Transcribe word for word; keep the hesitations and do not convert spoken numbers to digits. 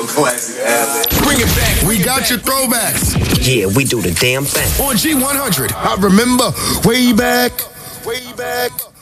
so classic. Bring it back. We got your throwbacks. Yeah, we do the damn thing. On G one hundred. I remember way back, way back.